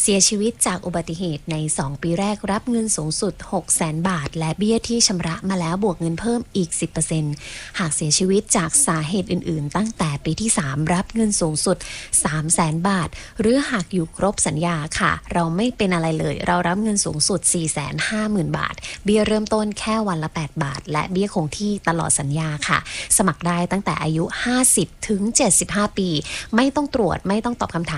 สียชีวิตจากอุบัติเหตุใน2ปีแรกรับเงินสูงสุด 600,000 บาทและเบี้ยที่ชำระมาแล้วบวกเงินเพิ่มอีก 10% หากเสียชีวิตจากสาเหตุอื่นๆตั้งแต่ปีที่3รับเงินสูงสุด 300,000 บาทหรือหากอยู่ครบสัญญาค่ะเราไม่เป็นอะไรเลยเรารับเงินสูงสุด 450,000 บาทเบี้ยเริ่มต้นแค่วันละ 8 บาทและเบี้ยคงที่ตลอดสัญญาค่ะสมัครได้ตั้งแต่อายุ50ถึง75ปีไม่ต้องตรวจไม่ต้องตอบคำถาม